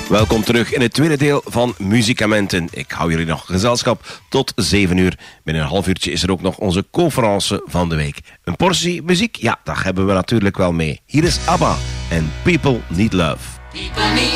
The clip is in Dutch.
Welkom terug in het tweede deel van Muziekamenten. Ik hou jullie nog gezelschap tot 7 uur. Binnen een half uurtje is er ook nog onze conferentie van de week. Een portie muziek? Ja, dat hebben we natuurlijk wel mee. Hier is ABBA en People Need Love. People need